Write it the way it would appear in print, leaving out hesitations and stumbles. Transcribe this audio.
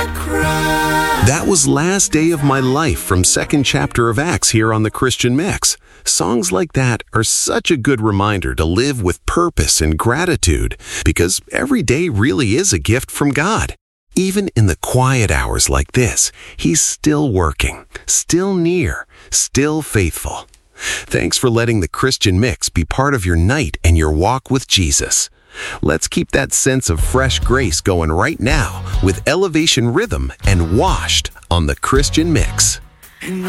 That was Last Day of My Life from second chapter of Acts here on the Christian Mix. Songs like that are such a good reminder to live with purpose and gratitude, because every day really is a gift from God. Even in the quiet hours like this, He's still working, still near, still faithful. Thanks for letting the Christian Mix be part of your night and your walk with Jesus. Let's keep that sense of fresh grace going right now with Elevation Rhythm and Washed on the Christian Mix.